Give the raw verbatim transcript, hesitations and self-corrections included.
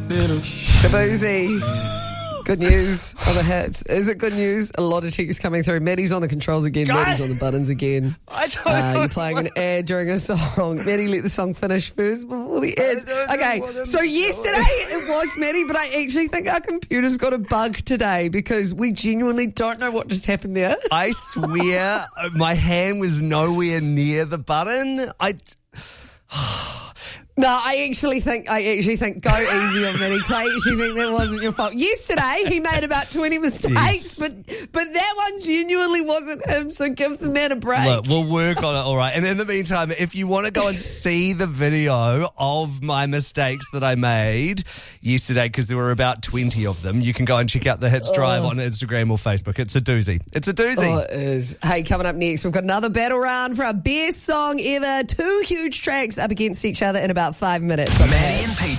Boozy. Good news on the hits. Is it good news? A lot of texts coming through. Maddie's on the controls again. God. Maddie's on the buttons again. I don't uh, know. You're playing an ad during a song. Maddie, let the song finish first before the ads. Okay, so yesterday it was Maddie, but I actually think our computer's got a bug today because we genuinely don't know what just happened there. I swear my hand was nowhere near the button. I... No, I actually think I actually think go easy on Maddie. I actually think that wasn't your fault. Yesterday he made about twenty mistakes, Yes. but but that one genuinely wasn't him. So give the man a break. Look, we'll work on it, all right. And in the meantime, if you want to go and see the video of my mistakes that I made yesterday, because there were about twenty of them, you can go and check out the Hits Drive Oh. on Instagram or Facebook. It's a doozy. It's a doozy. Oh, it is. Hey, coming up next, we've got another battle round for our best song ever. Two huge tracks up against each other in about five minutes. Maddie and Pete.